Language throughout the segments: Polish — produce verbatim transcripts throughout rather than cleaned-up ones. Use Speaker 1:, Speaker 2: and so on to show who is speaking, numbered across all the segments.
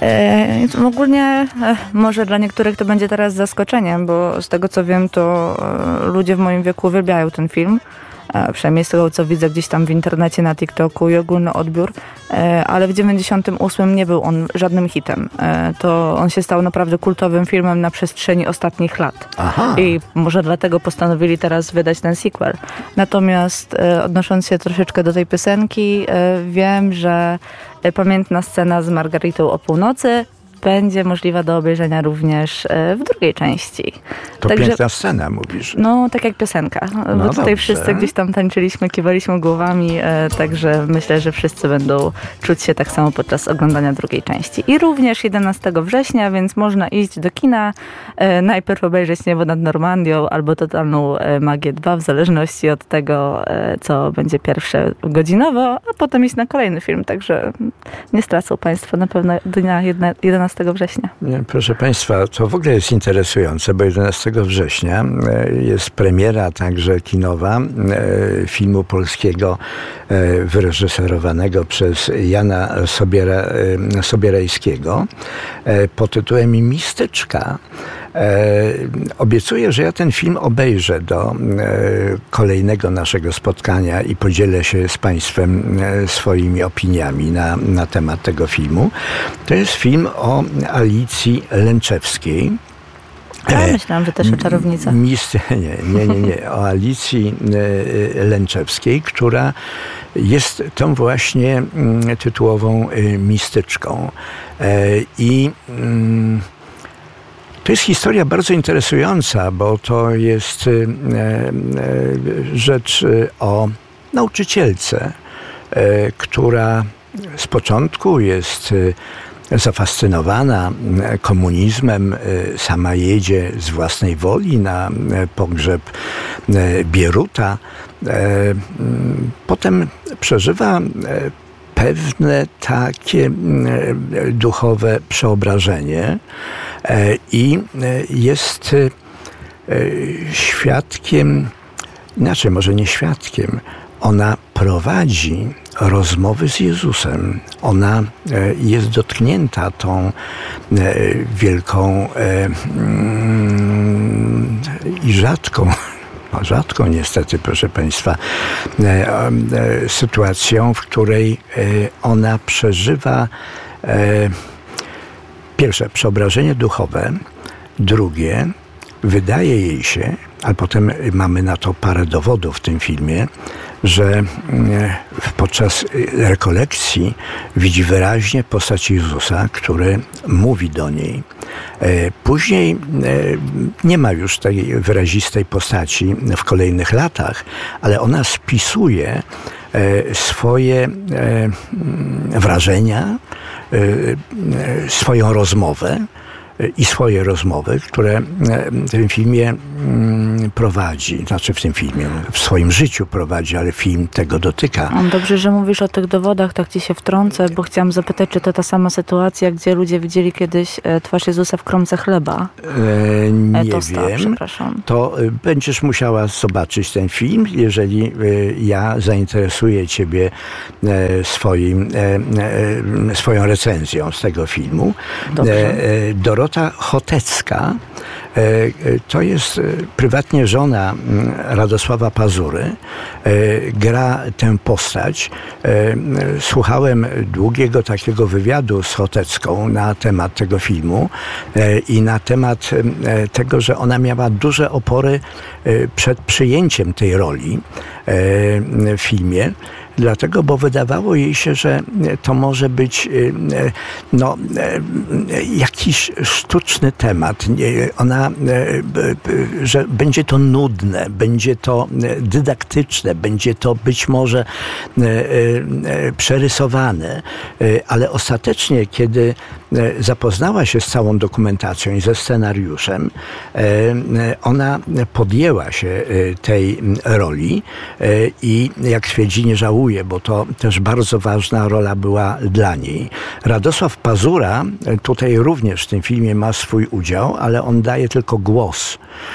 Speaker 1: E, ogólnie e, może dla niektórych to będzie teraz zaskoczeniem, bo z tego co wiem, to e, ludzie w moim wieku uwielbiają ten film. E, przynajmniej z tego co widzę gdzieś tam w internecie, na TikToku i ogólny odbiór. E, ale w dziewięćdziesiątym ósmym nie był on żadnym hitem. E, to on się stał naprawdę kultowym filmem na przestrzeni ostatnich lat.
Speaker 2: Aha.
Speaker 1: I może dlatego postanowili teraz wydać ten sequel. Natomiast e, odnosząc się troszeczkę do tej piosenki, e, wiem, że pamiętna scena z Margaritą o północy będzie możliwa do obejrzenia również w drugiej części.
Speaker 2: To
Speaker 1: Także,
Speaker 2: piękna scena, mówisz.
Speaker 1: No, tak jak piosenka.
Speaker 2: No
Speaker 1: bo tutaj
Speaker 2: dobrze.
Speaker 1: wszyscy gdzieś tam tańczyliśmy, kiwaliśmy głowami, e, także myślę, że wszyscy będą czuć się tak samo podczas oglądania drugiej części. I również jedenastego września, więc można iść do kina, e, najpierw obejrzeć Niebo nad Normandią albo Totalną e, Magię dwa, w zależności od tego, e, co będzie pierwsze godzinowo, a potem iść na kolejny film, także nie stracą Państwo na pewno dnia jedenastego września.
Speaker 2: Nie, proszę Państwa, to w ogóle jest interesujące, bo jedenastego września jest premiera także kinowa filmu polskiego wyreżyserowanego przez Jana Sobiera, Sobierajskiego pod tytułem Mistyczka. E, obiecuję, że ja ten film obejrzę do e, kolejnego naszego spotkania i podzielę się z Państwem e, swoimi opiniami na, na temat tego filmu. To jest film o Alicji Lęczewskiej.
Speaker 1: Ja myślałam, że też o czarownicach.
Speaker 2: Mist, nie, nie, nie, nie. O Alicji e, Lęczewskiej, która jest tą właśnie m, tytułową e, mistyczką. E, I m, To jest historia bardzo interesująca, bo to jest e, e, rzecz o nauczycielce, e, która z początku jest e, zafascynowana komunizmem, e, sama jedzie z własnej woli na e, pogrzeb e, Bieruta. E, potem przeżywa e, pewne takie e, duchowe przeobrażenie e, i e, jest e, świadkiem, inaczej może nie świadkiem, ona prowadzi rozmowy z Jezusem. Ona e, jest dotknięta tą e, wielką e, mm, i rzadką rzadko niestety, proszę Państwa, e, e, sytuacją, w której e, ona przeżywa e, pierwsze przeobrażenie duchowe, drugie wydaje jej się, a potem mamy na to parę dowodów w tym filmie, że e, podczas rekolekcji widzi wyraźnie postać Jezusa, który mówi do niej. Później nie ma już tej wyrazistej postaci w kolejnych latach, ale ona spisuje swoje wrażenia, swoją rozmowę i swoje rozmowy, które w tym filmie prowadzi, znaczy w tym filmie, w swoim życiu prowadzi, ale film tego dotyka.
Speaker 1: Dobrze, że mówisz o tych dowodach, tak ci się wtrącę, bo chciałam zapytać, czy to ta sama sytuacja, gdzie ludzie widzieli kiedyś twarz Jezusa w kromce chleba?
Speaker 2: E, nie
Speaker 1: Tosta,
Speaker 2: wiem.
Speaker 1: Przepraszam.
Speaker 2: To będziesz musiała zobaczyć ten film, jeżeli ja zainteresuję ciebie swoim, swoją recenzją z tego filmu.
Speaker 1: Dobrze.
Speaker 2: Dorota Chotecka to jest prywatnie żona Radosława Pazury. Gra tę postać. Słuchałem długiego takiego wywiadu z Chotecką na temat tego filmu i na temat tego, że ona miała duże opory przed przyjęciem tej roli w filmie. Dlatego, bo wydawało jej się, że to może być no, jakiś sztuczny temat. Ona, że będzie to nudne, będzie to dydaktyczne, będzie to być może przerysowane, ale ostatecznie, kiedy zapoznała się z całą dokumentacją i ze scenariuszem, ona podjęła się tej roli i, jak twierdzi, nie żałuje żałuje, bo to też bardzo ważna rola była dla niej. Radosław Pazura tutaj również w tym filmie ma swój udział, ale on daje tylko głos.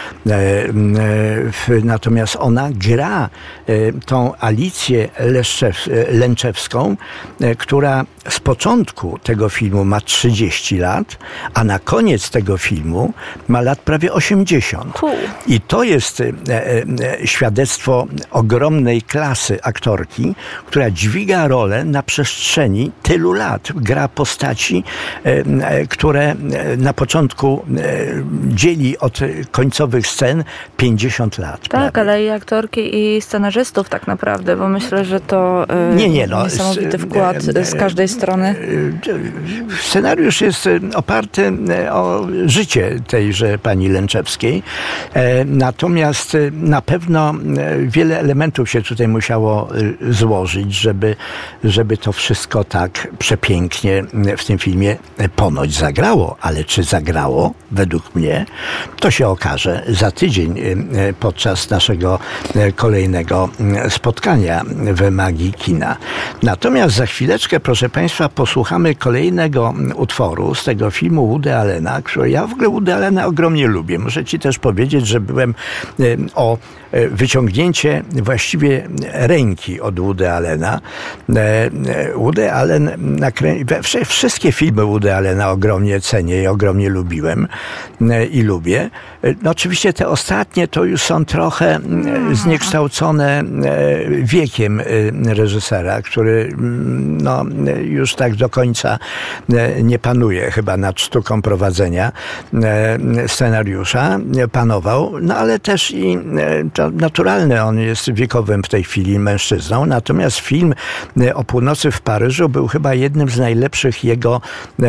Speaker 2: Natomiast ona gra tą Alicję Leszczew, Lęczewską, która z początku tego filmu ma trzydzieści lat, a na koniec tego filmu ma lat prawie osiemdziesiąt. I to jest świadectwo ogromnej klasy aktorki, która dźwiga rolę na przestrzeni tylu lat. Gra postaci, które na początku dzieli od końcowych scen pięćdziesiąt lat.
Speaker 1: Tak,
Speaker 2: prawie.
Speaker 1: ale i aktorki, i scenarzystów tak naprawdę, bo myślę, że to
Speaker 2: nie, nie, no,
Speaker 1: niesamowity wkład z każdej strony.
Speaker 2: Scenariusz jest oparty o życie tejże pani Lęczewskiej. Natomiast na pewno wiele elementów się tutaj musiało złożyć, żeby, żeby to wszystko tak przepięknie w tym filmie ponoć zagrało. Ale czy zagrało? Według mnie to się okaże za tydzień podczas naszego kolejnego spotkania w Magii Kina. Natomiast za chwileczkę, proszę Państwa, posłuchamy kolejnego utworu z tego filmu Woody Allena, który ja w ogóle Woody Allena ogromnie lubię. Muszę Ci też powiedzieć, że byłem o wyciągnięcie właściwie ręki od Woody Allena. Woody Allen nakrę... Wszystkie filmy Woody Allena ogromnie cenię i ogromnie lubiłem i lubię. No oczywiście te ostatnie to już są trochę zniekształcone wiekiem reżysera, który no, już tak do końca nie panuje chyba nad sztuką prowadzenia scenariusza. Panował, no ale też i to naturalne, on jest wiekowym w tej chwili mężczyzną, natomiast film o północy w Paryżu był chyba jednym z najlepszych jego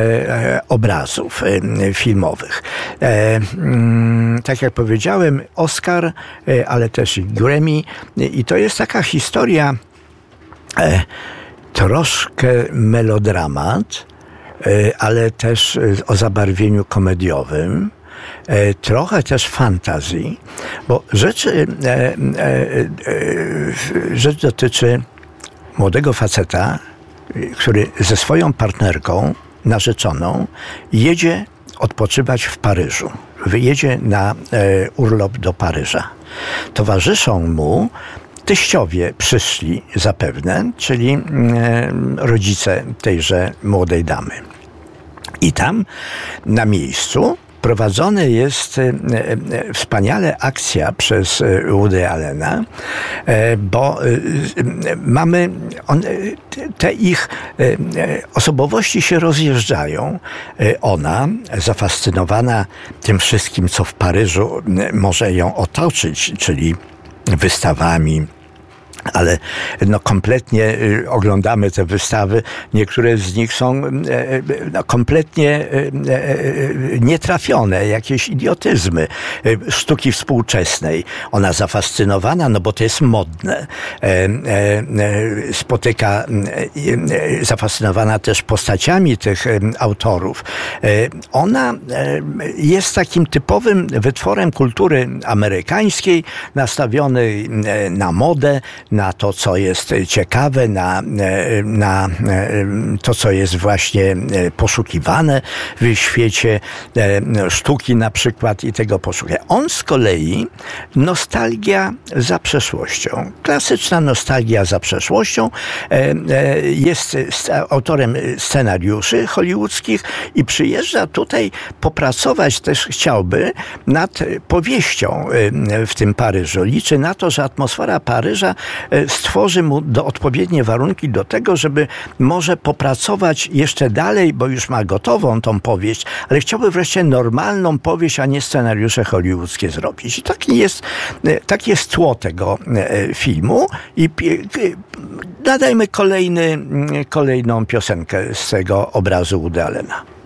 Speaker 2: obrazów filmowych. Tak jak powiedziałem, Oscar, ale też i Grammy, i to jest taka historia troszkę melodramat, ale też o zabarwieniu komediowym, trochę też fantazji, bo rzecz, rzecz dotyczy młodego faceta, który ze swoją partnerką, narzeczoną, jedzie odpoczywać w Paryżu. Wyjedzie na urlop do Paryża. Towarzyszą mu teściowie przyszli zapewne, czyli rodzice tejże młodej damy. I tam na miejscu prowadzona jest wspaniale akcja przez Woody Allena, bo mamy on, te ich osobowości się rozjeżdżają. Ona, zafascynowana tym wszystkim, co w Paryżu może ją otoczyć, czyli wystawami, ale no kompletnie oglądamy te wystawy. Niektóre z nich są no, kompletnie nietrafione, jakieś idiotyzmy sztuki współczesnej. Ona zafascynowana, no bo to jest modne. Spotyka, zafascynowana też postaciami tych autorów. Ona jest takim typowym wytworem kultury amerykańskiej, nastawionej na modę, na to, co jest ciekawe, na, na to, co jest właśnie poszukiwane w świecie sztuki na przykład i tego poszukiwania. On z kolei nostalgia za przeszłością. Klasyczna nostalgia za przeszłością. Jest autorem scenariuszy hollywoodzkich i przyjeżdża tutaj popracować też chciałby nad powieścią w tym Paryżu. Liczy na to, że atmosfera Paryża stworzy mu do odpowiednie warunki do tego, żeby może popracować jeszcze dalej, bo już ma gotową tą powieść, ale chciałby wreszcie normalną powieść, a nie scenariusze hollywoodzkie zrobić. I taki jest, taki jest tło tego filmu. I nadajmy kolejny, kolejną piosenkę z tego obrazu Woody Allena.